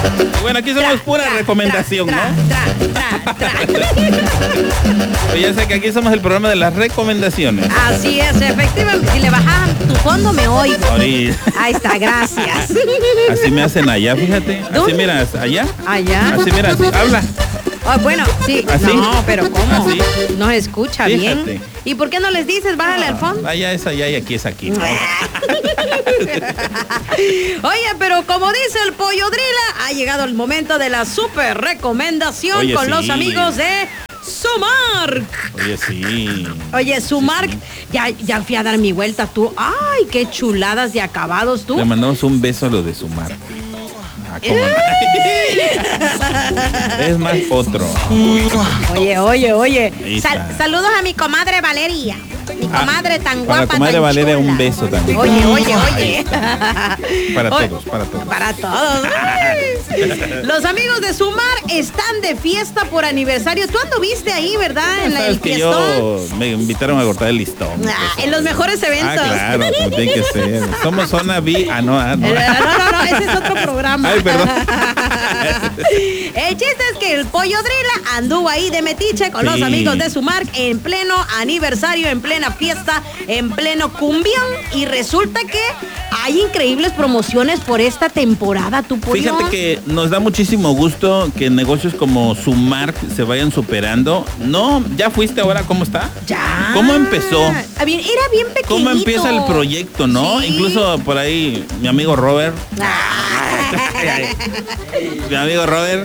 Bueno, aquí somos pura recomendación, ¿no? Pues ya sé que aquí somos el programa de las recomendaciones. Así es, efectivamente. Si le bajan tu fondo, me oigo. Ahorita. Ahí está, gracias. Así me hacen allá, fíjate. Así ¿Dónde? miras, allá. Allá. Así mira, así. Habla. Oh, bueno, sí. ¿Así? No, pero ¿cómo? ¿Así? No se escucha Fíjate. bien. ¿Y por qué no les dices, bájale al fondo? Allá es allá y aquí es aquí, ¿no? Oye, pero como dice el Pollo Drila, ha llegado el momento de la super recomendación. Oye, con sí. los amigos de Sumark. Oye, sí. Oye, Sumark, Sí. ya fui a dar mi vuelta tú. Ay, qué chuladas de acabados tú. Le mandamos un beso a lo de Sumar. Ah, ¿cómo no? Es más otro. Oye. Ahí está. Saludos a mi comadre Valeria. Mi comadre tan Para guapa, la comadre tan Valeria, chula. un beso también. Oye. Para Oye, todos, para todos. Para todos. Ay. Los amigos de Sumar están de fiesta por aniversario. Tú anduviste ahí, ¿verdad? En el Sabes que fiestón. yo me invitaron a cortar el listón. En los mejores eventos. Claro, como tiene que ser. Somos zona B. No. No, ese es otro programa. Ay, perdón. El chiste es que el Pollo Drila anduvo ahí de metiche con los Sí. amigos de Sumark en pleno aniversario, en plena fiesta, en pleno cumbión. Y resulta que hay increíbles promociones por esta temporada, tu Pollo. Fíjate que nos da muchísimo gusto que negocios como Sumark se vayan superando. No, ¿ya fuiste ahora? ¿Cómo está? Ya. ¿Cómo empezó? Era bien pequeñito. ¿Cómo empieza el proyecto, no? Sí. Incluso por ahí mi amigo Robert. Mi amigo Robert,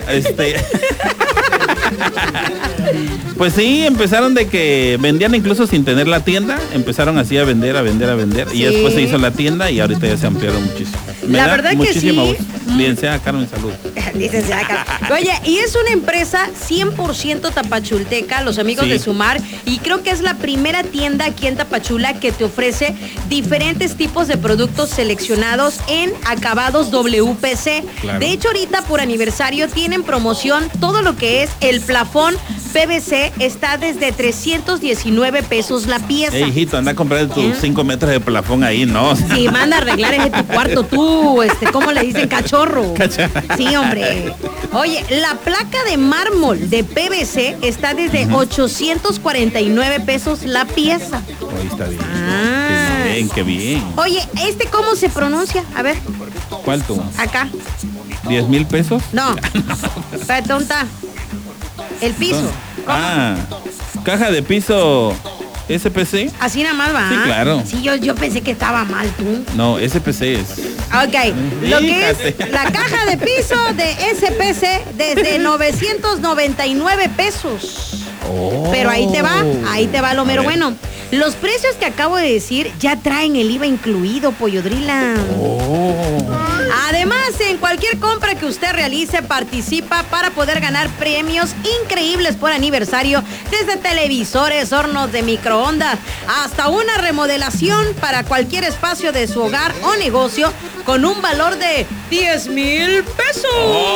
pues sí, empezaron de que vendían incluso sin tener la tienda, empezaron así a vender, y Sí. después se hizo la tienda y ahorita ya se ampliaron muchísimo. Me La da verdad que muchísimo sí. gusto. Licenciada Carmen, salud. Licenciada Carmen. Oye, y es una empresa 100% tapachulteca, los amigos Sí. de Sumar, y creo que es la primera tienda aquí en Tapachula que te ofrece diferentes tipos de productos seleccionados en acabados WPC. Claro. De hecho, ahorita por aniversario tienen promoción todo lo que es el plafón PVC, está desde 319 pesos la pieza. Hijito, anda a comprar tus 5 metros de plafón ahí, ¿no? Sí, manda a arreglar ese tu cuarto tú, ¿cómo le dicen? Cachorro. Sí, hombre. Oye, la placa de mármol de PVC está desde 849 pesos la pieza. Ahí está bien. Ah. Qué bien. Oye, ¿cómo se pronuncia? A ver, ¿Cuál tú? acá. ¿10,000 pesos? No. Espérate, ¿dónde está? El piso. Caja de piso SPC. Así nada más va. Sí, claro. Sí, yo pensé que estaba mal tú. No, SPC es. Ok, lo que Fíjate. es la caja de piso de SPC desde 999 pesos. Oh. Pero ahí te va lo mero A ver. bueno. Los precios que acabo de decir ya traen el IVA incluido, Pollo Drila. Además, en cualquier compra que usted realice, participa para poder ganar premios increíbles por aniversario, desde televisores, hornos de microondas, hasta una remodelación para cualquier espacio de su hogar o negocio con un valor de 10,000 pesos.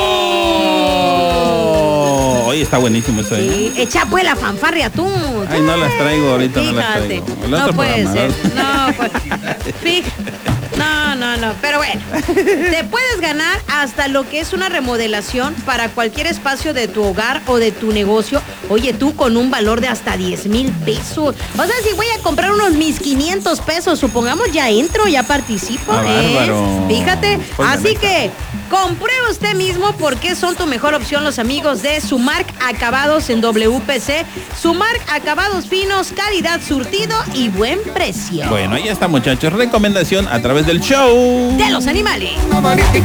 Oye, está buenísimo eso, ¿eh? Sí, echa pues la fanfarria tú. Ay, no las traigo ahorita, no las Fíjate, traigo. El no otro puede programa, ser. No, pues. No. Pero bueno, te puedes ganar hasta lo que es una remodelación para cualquier espacio de tu hogar o de tu negocio. Oye, tú con un valor de hasta 10,000 pesos. O sea, si voy a comprar unos mis 500 pesos, supongamos, ya entro, ya participo. Bárbaro. Fíjate. Pues Así gané. que comprueba usted mismo por qué son tu mejor opción los amigos de Sumark Acabados en WPC. Sumark Acabados finos, calidad, surtido y buen precio. Bueno, ahí está, muchachos. Recomendación a través del show De los animales.